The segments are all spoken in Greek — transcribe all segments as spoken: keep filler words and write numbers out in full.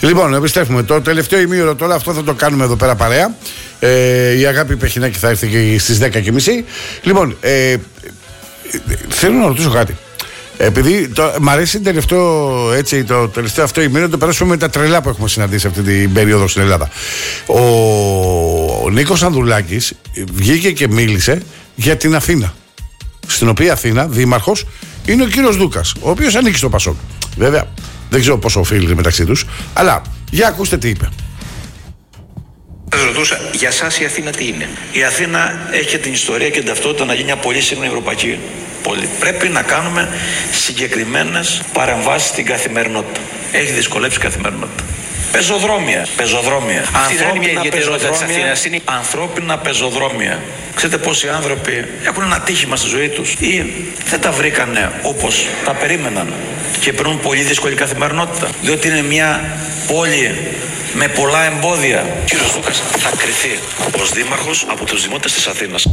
Λοιπόν, επιστρέφουμε. Το τελευταίο ημίωρο τώρα, αυτό θα το κάνουμε εδώ πέρα παρέα. Ε, η Αγάπη Πεχινάκη θα έρθει και στις δέκα και μισή. Λοιπόν, ε, θέλω να ρωτήσω κάτι. Επειδή το, μ' αρέσει τελευταίο, έτσι, το τελευταίο αυτό ημίωρο, το περάσουμε με τα τρελά που έχουμε συναντήσει αυτή την περίοδο στην Ελλάδα. Ο, ο Νίκος Ανδρουλάκης βγήκε και μίλησε για την Αθήνα. Στην οποία Αθήνα, δήμαρχος, είναι ο κύριος Δούκας, ο οποίος ανήκει στο Πασόκ. Βέβαια, δεν ξέρω πόσο οφείλεται μεταξύ τους, αλλά για ακούστε τι είπε. Σας ρωτούσα, για σας η Αθήνα τι είναι? Η Αθήνα έχει την ιστορία και την ταυτότητα να γίνει μια πολύ σύγχρονη ευρωπαϊκή πόλη. Πρέπει να κάνουμε συγκεκριμένες παρεμβάσεις στην καθημερινότητα. Έχει δυσκολέψει η καθημερινότητα. Πεζοδρόμια, πεζοδρόμια. Ανθρώπινα πεζοδρόμια, ανθρώπινα πεζοδρόμια. Ξέρετε πόσοι άνθρωποι έχουν ένα τύχημα στη ζωή τους ή δεν τα βρήκανε όπως τα περίμεναν και περνούν πολύ δύσκολη καθημερινότητα, διότι είναι μια πόλη με πολλά εμπόδια. Ο κύριος Δούκας θα κριθεί ως δήμαρχος από τους δημότες της Αθήνας.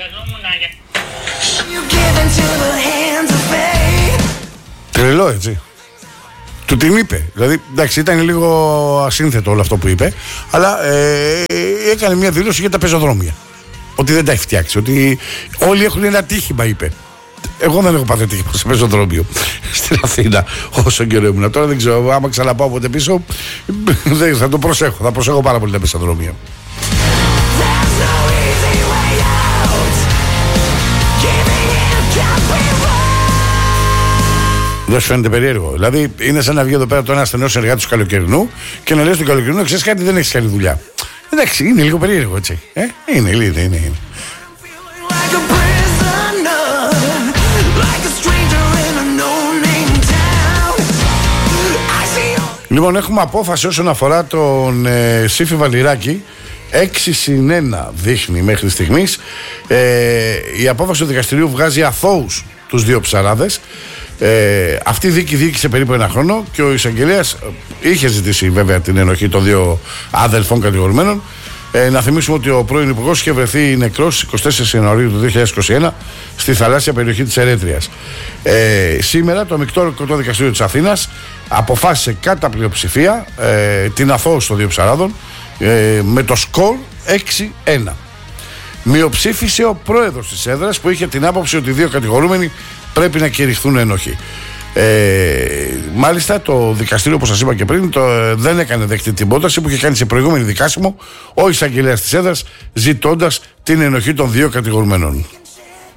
Τρελό, έτσι. Του την είπε. Δηλαδή, εντάξει, ήταν λίγο ασύνθετο όλο αυτό που είπε, αλλά ε, έκανε μια δήλωση για τα πεζοδρόμια. Ότι δεν τα έχει φτιάξει. Ότι όλοι έχουν ένα τύχημα, είπε. Εγώ δεν έχω πάθει τύχημα σε πεζοδρόμιο στην Αθήνα όσο καιρό ήμουν. Τώρα δεν ξέρω, άμα ξαναπάω ποτέ πίσω, δεν, θα το προσέχω. Θα προσέχω πάρα πολύ τα πεζοδρόμια. Δεν σου φαίνεται περίεργο? Δηλαδή, είναι σαν να βγει εδώ πέρα το ένα ασθενό εργάτη του καλοκαιρινού και να λέει στον καλοκαιρινό: ξέρεις κάτι, δεν έχεις καλή δουλειά. Εντάξει, είναι λίγο περίεργο, έτσι. Ε, είναι, είναι, είναι. είναι. Λοιπόν, έχουμε απόφαση όσον αφορά τον ε, Σύφη Βαλιράκη. έξι συν ένα δείχνει μέχρι στιγμής. Ε, η απόφαση του δικαστηρίου βγάζει αθώους τους δύο ψαράδες. Ε, αυτή η δίκη διοίκησε περίπου ένα χρόνο και ο εισαγγελέας είχε ζητήσει βέβαια την ενοχή των δύο αδελφών κατηγορουμένων. Ε, να θυμίσουμε ότι ο πρώην υπουργός είχε βρεθεί νεκρός εικοστή τέταρτη Ιανουαρίου του δύο χιλιάδες είκοσι ένα στη θαλάσσια περιοχή της Ερέτριας. Ε, σήμερα το Μεικτό Κρατικό Δικαστήριο της Αθήνας αποφάσισε κατά πλειοψηφία ε, την αθώωση των δύο ψαράδων ε, με το σκορ έξι ένα. Μειοψήφισε ο πρόεδρος της έδρας που είχε την άποψη ότι οι δύο κατηγορούμενοι πρέπει να κηρυχθούν ενοχή. Ε, μάλιστα το δικαστήριο, όπως σας είπα και πριν, το, ε, δεν έκανε δεκτή την πρόταση που είχε κάνει σε προηγούμενη δικάσιμο ο εισαγγελέας της έδρας, ζητώντας την ενοχή των δύο κατηγορουμένων.